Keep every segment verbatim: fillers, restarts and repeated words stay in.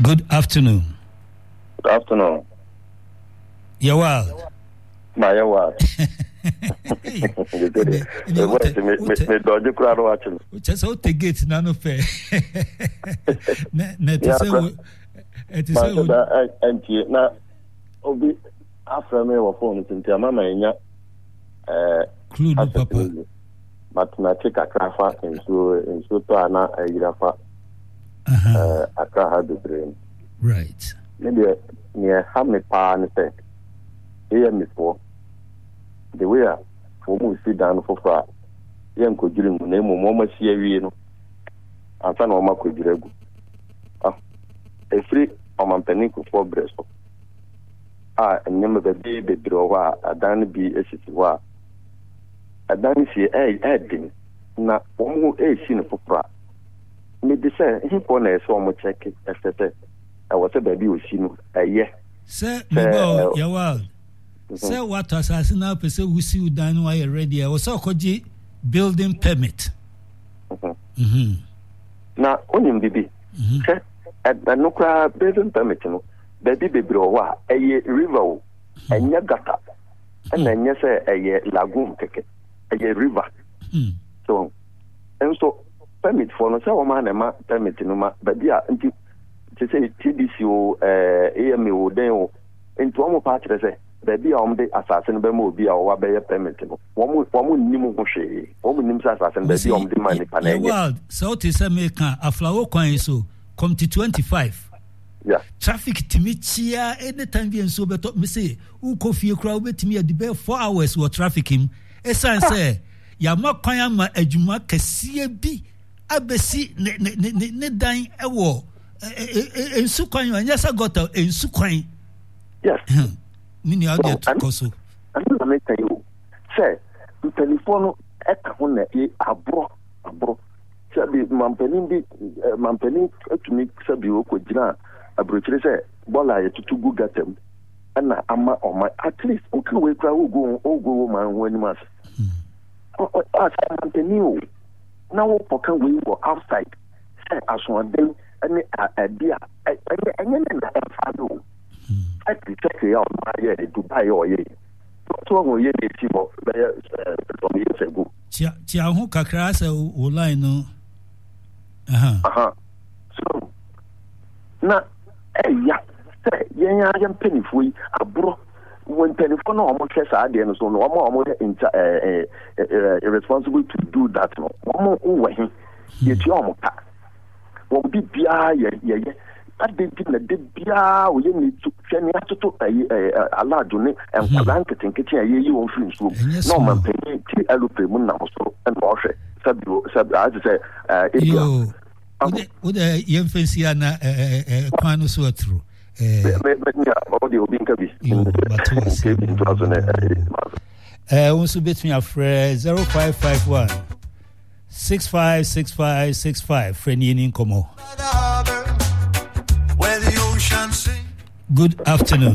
Good afternoon. Good afternoon. You're wild. My wild. Me dodge crowd watching. Just out the gate, none of fair. Net is so. It is so. And now, Obi, after me, or phone into your mamma in your clue, papa. Mathematic a craft into into Tana a Yarafa. Uh, I can't have the brain. Right. Maybe near Hammy Pan said, here before the way for me sit down for far. Young could you name a moment here, you know. I found on my could you ah, a free on my penicle for breast. Ah, and remember the baby drawer, a dan be a situa. A dan see a heading, not one who is seen for far. Maybe say he pon a so much check it as I was a baby with you a year. Sir, you're wild. Sir, what assassin up is a we see you done while you're ready. I was so koji building permit. Now, only baby. At the nuclear building permit, baby baby or a year river and your gutter. And then you say a year lagoon ticket, a year river. So, and so. Permit for no say woman na permit no ma ba bia nti te say T D C o eh A M O den o nti wo mo pa kire say ba bia wo de assassin ba ma obi a wo ba ye permit no wo mo wo mo nim ho hwe wo mo nim say assassin ba bia wo de man pa na ye well so te say me kan aflawo kwan so come to twenty-five yeah traffic timi chia anytime bi enso beto me say u ko fie kra wo betimi e be four hours wo traffic him esan say ya ma kwan ama adwuma kase bi abesi ne ne ne ne dan ewo ensu kwan anya sa gota ensu kwan yes mini audio koso anu na make you say the telephone e ka ho na e abro abro sabi mampani bi mampani atumi sabi o ko gina abrochire say bola ye tutugu gatem ana ama oma at least o kan we kra ogo ogo man ho animas o as mampani o now we can we go outside say as one day any idea and then na fado I check here on my year Dubai or ye so we ye see for some years ago tia tia ho kakra say o line no aha aha so na eh ya say yen ya yen penifui abro when telephone no almost say say dey no so no almost eh irresponsible to do that no almost we hin ye ti omo pa wo bi bia ye ye that dey na dey bia o ye ni tu hwe ni atoto eh alado ni enkwala nketenkete ye yi won free so no man pay ti alupe mu na so and o hwe sabi sabi as say eh yo wo de ye fancy na eh kwano so atru eh but yeah audio being kabi eh once bit me afre zero five five one six five six five six five friend yin komo. Good afternoon.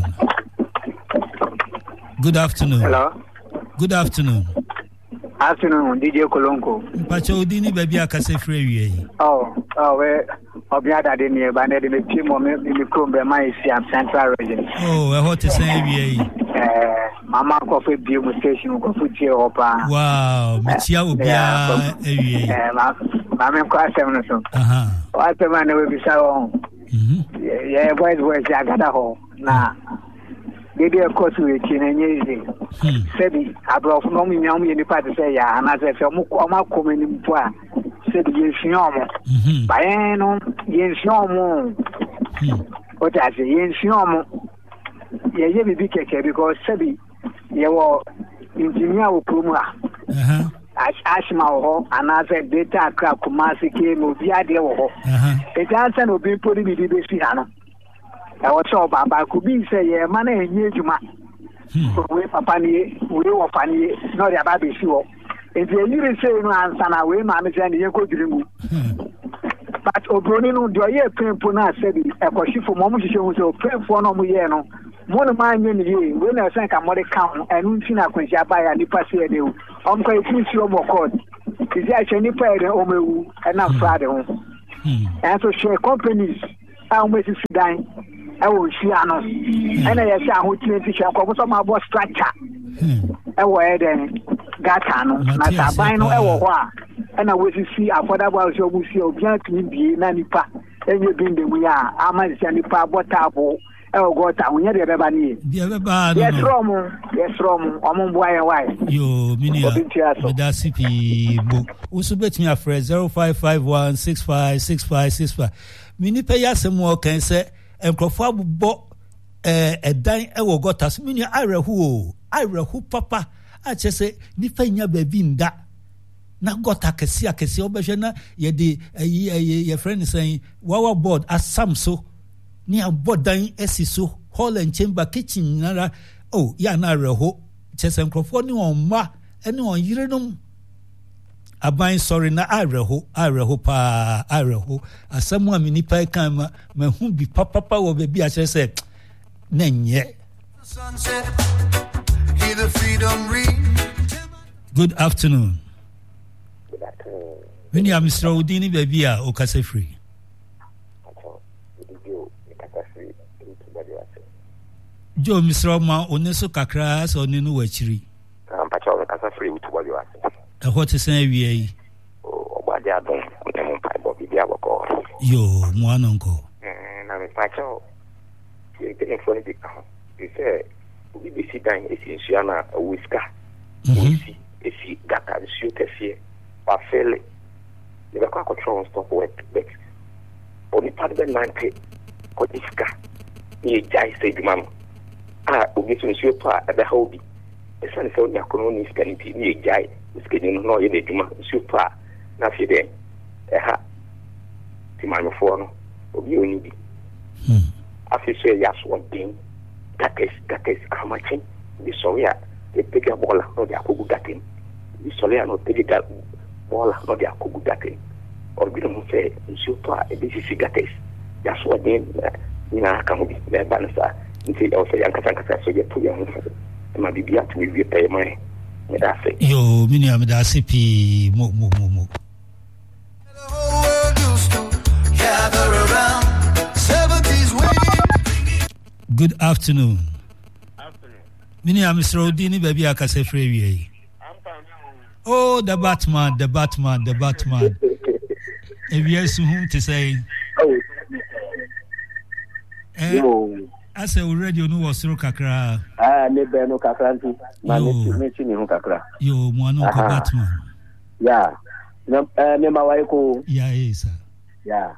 Good afternoon. Hello. Good afternoon. Afternoon, D J Kolonko. Pacho Dini baby akase free yi. Oh, oh, we obiada de ni ba na de me team o me me come be my Siam Central region. Oh, I want to say yi. Eh, mama ko fe bi mu station ko fu tie opa. Wow, me tia obia ewi. Eh, ma ma me ko asem no so. Aha. O asem na we bi sa won. Mhm. Yeah, boys boys ya gada ho. Na Dede kosu we chinenye sebi abrofu no mi nyam ye nipa te say ya na say fe mo ma komani mpo a sebi ye hwiomo ba yen no ye hwiomo o ta say ye hwiomo ye ye bibi keke because sebi ye wo engineer wo promo a aha ashima ho ana say data kra kumasi ke no bi ade wo ho aha e kan say no bi podi bi bi fi ano I was so baba could be say yeah man e nyejuma we papa ni we wo fani no dia ba be siwo e dey yiri say no answer na we ma me say ne ko dirimu but obroni no do ye pempo na say e ko shifo mo mo hihye hu so pempo no mo ye no mo no ma nye ni ye we na say ka mo de kan enu nti na kwansi abaya ni pase e de o om ko e fi si o mo code is ya che ni pa e de o mewu e na fra de ho and so share companies a mo sisi dan e wo hia no ena ye sha ho twenty hia ko so ma bo structure e wo e den gata no na taban no e wo ho a ena wo sisi affordable house obusi obian tumi bie na nipa enye binde mu ya ama sia nipa botabo e wo gota unye de beba ni de beba no yes rom yes rom omo boa ye why yo minia da cp bo usu betimi afre zero five five one six five six five six five mini pe yasemo kan se enkrofo abbo eh edan e wo gota so minia arehu o arehu papa a chese ni fa nya ba bi nda na gota kesi akesi obehwe na ye de ye friend say wawa board asam so ni abodan esiso hall and chamber kitchen nara oh ya na reho chese enkrofo ni on ma ene on yirenom aban sorry na areho areho pa areho asamu amini pa kan ma mahu bi papa pa wo be bi a chese na nye. Good afternoon. Good afternoon. When you are Mister Udini baby a okase free. Jo Mister Oma oneso kakra so ninu wachiri. Am pa chawo kasa free with what you are. E what is say wie yi? O ogbade adon, o pa bo bi aboko. Yo, mo anonko. Eh, na me pa chawo. Ye telephone bi ka. You say we be sit down esi nsia na whisker. Mhm. Esi gata nsuo kese pa fele. Le ba kwa control stop work back. Oni pa de nine pay. Ko diska. Ni jai say di mama. Ah, obi so nsuo pa ebe ha obi. Esa ne se oni akono ni skaniti ni jai. Skedi no no ye de duma nsuo pa na fi de. Eh ha. Ti mama fo no. Obi oni bi. Hmm. Afi so ya so den. Gates gates amachin. Di so ya e pega bola no de akogu gatin. Di so ya no pega bola no de akogu gatin. Obi no se nsuo pa e bi si gates. Ya so den na ka mo bi na bansa. Nti o se yanka tanka so ye to ye ho ma bibia to we pay mai me da se yo mini am da C P mo mo mo mo good afternoon afternoon mini am Mister Odini baby akase free wi oh the Batman the Batman the Batman e wi asu hum to say oh eh ase already no was through kakra ah ne be no kakra nti ma me chi ni ho kakra yo mo anu ko Batman yeah na eh me ma wai ko yeah isa yeah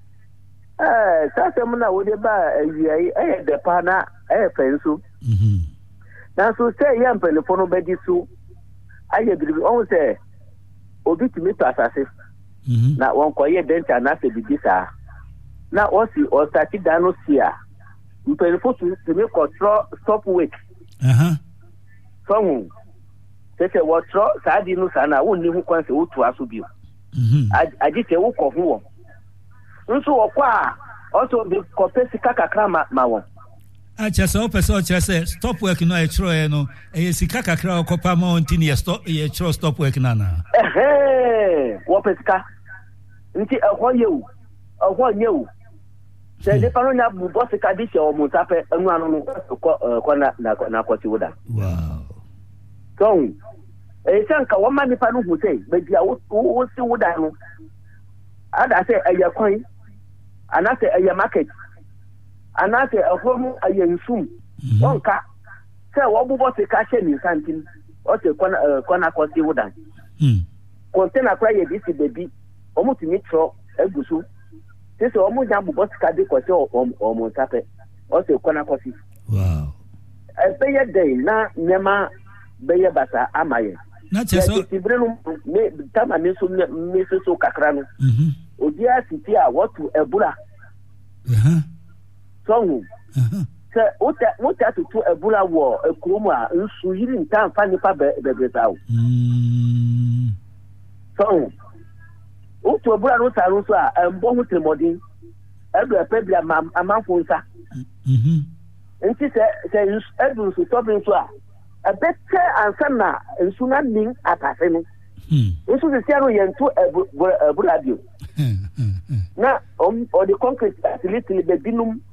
eh sasa muna wode ba ayi eh de pa na eh pensu mhm na so say ya telephone be di so aye bi on say obi timi to asase mhm na won ko ye denta na se bi sa na o si o start dano sia mpelifo to me control stop work aha so se se wo tro sa di no sa na wo ni hu kwan se wo to aso bio mhm aji se wo ko hu wo nso wo kwa also be kopesi kakakra ma ma wo a chese o pese o chese stop work no e tro e no e sika kakra o kopa ma on tini e stop e tro stop work na na eh wo pesika nti e ho yewu e ho nyewu se de pano nya bu boss ka di se o mu tape anu anu no ko ko na na ko ti woda wow so e sanka wo ma ni pano hu sei be dia wo wo si woda no ada se aya kwan ana se aya market ana se ahomu aya nsum wonka se wo bu boss ka she ni santin o se ko na ko na ko ti woda hmm container kwa ye bi si bebi o mu ti mi tro egusu This almost a bus card because almost happened. Also, Kona coffee. Wow. I pay a day now, Nema Bayer Basa Amaye. Not just so. Tama Misu Misu Kakrano. Mhm. Odia Sitia, what to Ebula. Uh huh. So, uh-huh. Sir, what that to Ebula war, a Kuma, Usu, you didn't time funny pabbe out. Mm. So, Utu Ebula no Sarusa, and Bomu Tremodin, Ebu Pebia Mam Amafonsa. Mhm. And she said, Ebu to stop into a better and Sana and Sunan Ning at Asenu. Hmm. This was a zero yen to Ebuladio. na or the concrete at little bedinum